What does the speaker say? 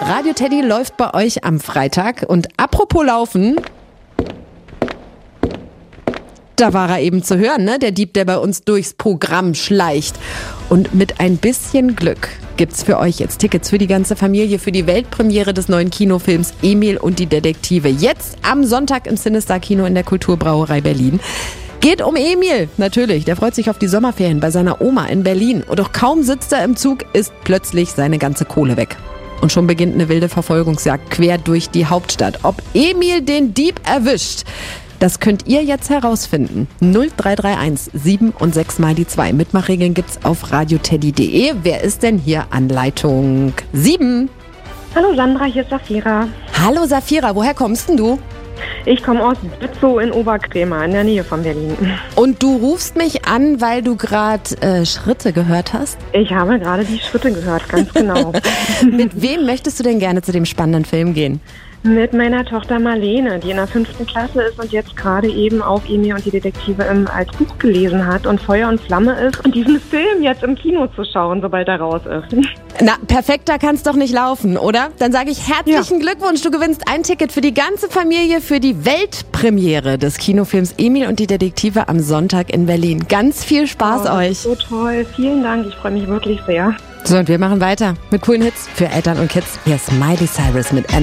Radio Teddy läuft bei euch am Freitag. Und apropos Laufen, da war er eben zu hören, ne? Der Dieb, der bei uns durchs Programm schleicht. Und mit ein bisschen Glück gibt's für euch jetzt Tickets für die ganze Familie für die Weltpremiere des neuen Kinofilms Emil und die Detektive. Jetzt am Sonntag im CineStar-Kino in der Kulturbrauerei Berlin. Geht um Emil, natürlich. Der freut sich auf die Sommerferien bei seiner Oma in Berlin. Und doch kaum sitzt er im Zug, ist plötzlich seine ganze Kohle weg. Und schon beginnt eine wilde Verfolgungsjagd quer durch die Hauptstadt. Ob Emil den Dieb erwischt, das könnt ihr jetzt herausfinden. 0331 7 und 6 mal die 2. Mitmachregeln gibt's auf radioteddy.de. Wer ist denn hier an Leitung 7? Hallo Sandra, hier ist Safira. Hallo Safira, woher kommst denn du? Ich komme aus Bützow in Oberkrämer, in der Nähe von Berlin. Und du rufst mich an, weil du gerade Schritte gehört hast? Ich habe gerade die Schritte gehört, ganz genau. Mit wem möchtest du denn gerne zu dem spannenden Film gehen? Mit meiner Tochter Marlene, die in der 5. Klasse ist und jetzt gerade eben auch Emil und die Detektive als Buch gelesen hat und Feuer und Flamme ist und diesen Film jetzt im Kino zu schauen, sobald er raus ist. Na, perfekter kann's doch nicht laufen, oder? Dann sage ich herzlichen Glückwunsch, du gewinnst ein Ticket für die ganze Familie für die Weltpremiere des Kinofilms Emil und die Detektive am Sonntag in Berlin. Ganz viel Spaß euch. So toll, vielen Dank, ich freue mich wirklich sehr. So, und wir machen weiter mit coolen Hits für Eltern und Kids. Hier ist Miley Cyrus mit